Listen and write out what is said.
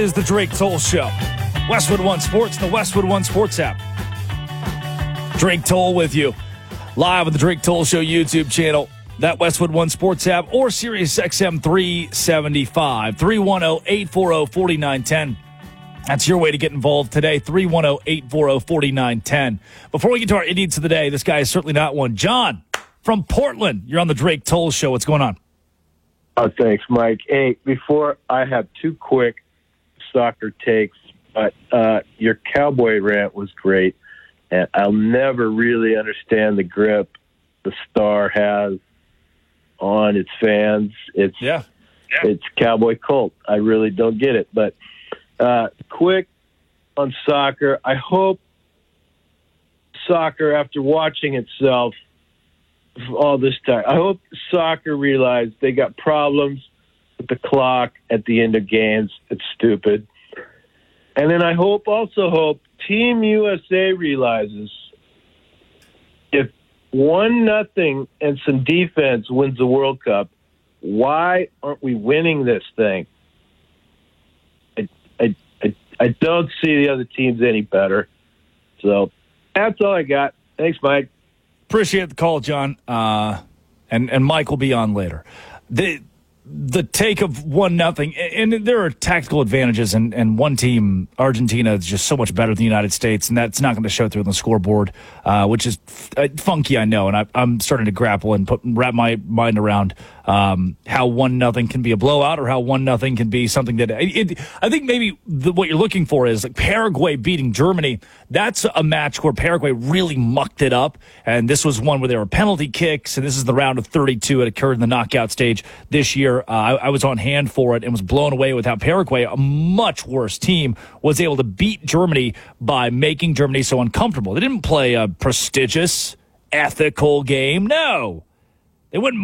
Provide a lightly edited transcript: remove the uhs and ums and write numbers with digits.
is the Drake Toll Show. Westwood One Sports, the Westwood One Sports app. Drake Toll with you. Live on the Drake Toll Show YouTube channel, that Westwood One Sports app, or Sirius XM 375. 310-840-4910. That's your way to get involved today, 310-840-4910. Before we get to our idiots of the day, this guy is certainly not one. John from Portland, you're on the Drake Toll Show. What's going on? Oh, thanks, Mike. Hey, before I have two quick soccer takes, but your Cowboy rant was great, and I'll never really understand the grip the Star has on its fans. It's Cowboy cult. I really don't get it. But quick on soccer, I hope soccer, after watching itself all this time, I hope soccer realized they got problems with the clock at the end of games. It's stupid. And then I also hope Team USA realizes if 1-0 and some defense wins the World Cup, why aren't we winning this thing? I don't see the other teams any better. So that's all I got. Thanks, Mike. Appreciate the call, John. And Mike will be on later. The take of 1-0, and there are tactical advantages, and one team, Argentina, is just so much better than the United States, and that's not going to show through on the scoreboard, which is funky, I know, and I'm starting to grapple and wrap my mind around how 1-0 can be a blowout, or how 1-0 can be something that I think maybe what you're looking for is like Paraguay beating Germany. That's a match where Paraguay really mucked it up, and this was one where there were penalty kicks, and this is the round of 32. It occurred in the knockout stage this year. I was on hand for it and was blown away with how Paraguay, a much worse team, was able to beat Germany by making Germany so uncomfortable. They didn't play a prestigious, ethical game. No. They wouldn't